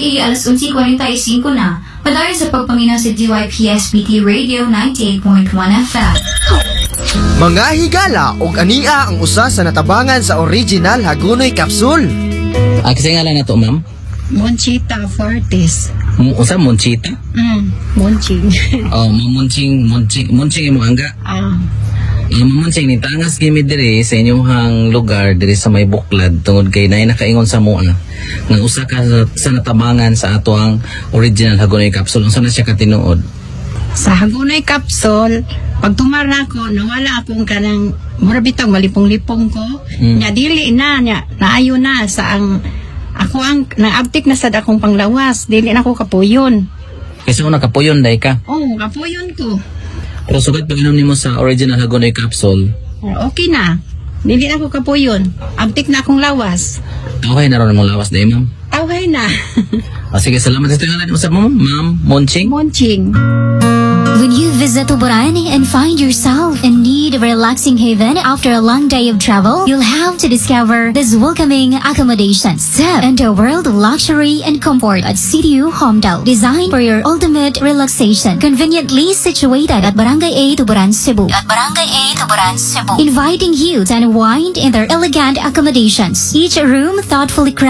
alas 11:45 na. Padayon sa pagpanginaw sa DYPSPT Radio 98.1 FM. Mga higala og ania ang usa sa natabangan sa original Hagonoy Capsule. Kasi nga lang na to, ma'am? Monchita Fortis. Usa Monchita? Monching. Oh, Monching mo angga. Mamunching ni tangas gimi diri sa inyong lugar diri sa may Buklad tungod kay naay nakaingon sa mo nga usa ka sa natabangan sa ato ang original Hagonoy Capsule. Unsa na siya katinuod? Sa Hagonoy Capsule, pag tumara ko, nawala akong kanang murabitang malipong-lipong ko. Nya dili na nya naayo na sa ang ako ang naabtik na sad akong panglawas, dili na ako kapuyon. Kasi una kapuyon day ka. Oh, kapuyon ko. Pero sugad pag inom nimo sa original Hagonoy Capsule, Okay na. Dili na ako kapuyon. Abtik na akong lawas. okay na ron mong lawas day, ma'am. Okay na. Sige, salamat sa tingala mo sa ma'am Monching. Monching. When you visit Tuburan and find yourself in need of a relaxing haven after a long day of travel, you'll have to discover this welcoming accommodation. Step into a world of luxury and comfort at CDU Homedale, designed for your ultimate relaxation. Conveniently situated at Barangay A, Tuburan, Cebu. Inviting you to unwind in their elegant accommodations. Each room thoughtfully crafted